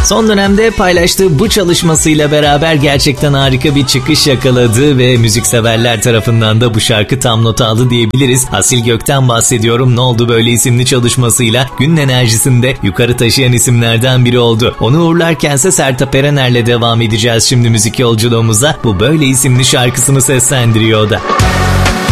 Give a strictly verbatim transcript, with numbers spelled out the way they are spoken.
Son dönemde paylaştığı bu çalışmasıyla beraber gerçekten harika bir çıkış yakaladı ve müzikseverler tarafından da bu şarkı tam not aldı diyebiliriz. Asil Gök'ten bahsediyorum. Ne oldu böyle isimli çalışmasıyla günün enerjisini de yukarı taşıyan isimlerden biri oldu. Onu uğurlarkense Sertab Erener'le devam edeceğiz şimdi müzik yolculuğumuza. Bu Böyle isimli şarkısını seslendiriyor o da.